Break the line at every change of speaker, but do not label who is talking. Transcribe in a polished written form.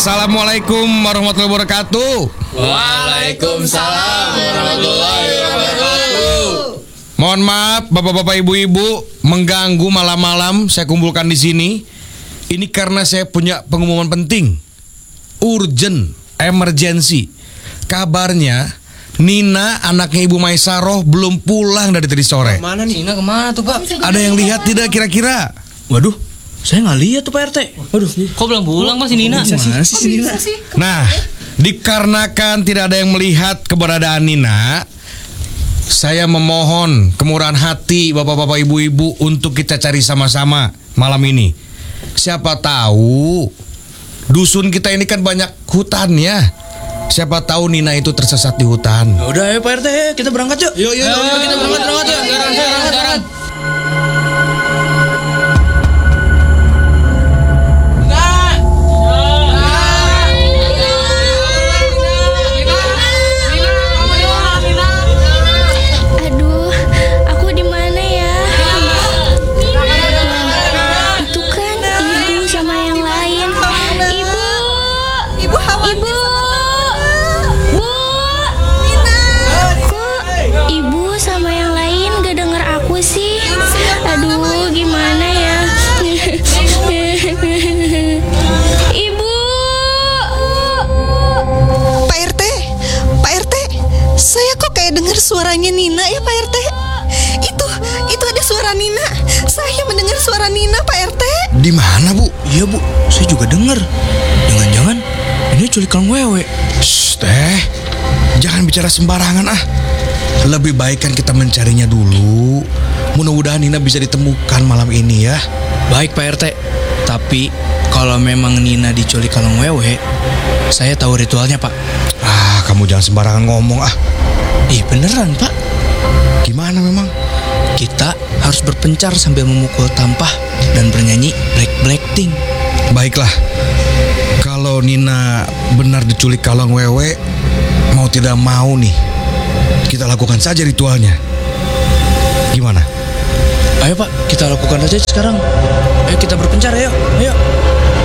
Assalamualaikum warahmatullahi wabarakatuh.
Waalaikumsalam warahmatullahi wabarakatuh.
Mohon maaf bapak-bapak ibu-ibu mengganggu malam-malam saya kumpulkan di sini. Ini karena saya punya pengumuman penting. Urgent, emergency. Kabarnya Nina anaknya Ibu Maisaroh belum pulang dari tadi sore.
Mana nih? Nina kemana tuh Pak?
Ada yang lihat tidak kira-kira?
Waduh, saya nggak lihat tuh Pak RT. Waduh,
Kok belum pulang Mas si Nina?
mana sih Nina?
Nah, dikarenakan tidak ada yang melihat keberadaan Nina, saya memohon kemurahan hati bapak-bapak ibu-ibu untuk kita cari sama-sama malam ini. Siapa tahu dusun kita ini kan banyak hutan ya. Siapa tahu Nina itu tersesat di hutan.
Udah ya Pak RT, kita berangkat yuk.
Yuk, kita berangkat yuk. Sekarang.
Aduh, aku di mana ya? Itu kan ibu sama yang lain. Ibu,
Ibu khawatir
ibu, bu. Kok ibu sama yang lain gak denger aku sih? Aduh, gimana ya? Ibu.
Pak RT, Pak RT, saya kok kayak dengar suaranya Nina ya Pak RT? Itu ada suara Nina. Saya mendengar suara Nina Pak RT.
Di mana, Bu?
Iya Bu, saya juga dengar. Jangan-jangan ini culikan wewe.
Shh, jangan bicara sembarangan ah. Lebih baik kan kita mencarinya dulu. Mudah-mudahan Nina bisa ditemukan malam ini ya.
Baik Pak RT, tapi kalau memang Nina diculik kalong wewe, saya tahu ritualnya Pak.
Ah, kamu jangan sembarangan ngomong ah.
Ih beneran Pak,
Gimana memang?
kita harus berpencar sambil memukul tampah dan bernyanyi Black Ting.
Baiklah. Kalau Nina benar diculik kalong wewe, mau tidak mau nih, kita lakukan saja ritualnya. Gimana?
Ayo Pak, kita lakukan aja sekarang. Ayo kita berpencar, ayo.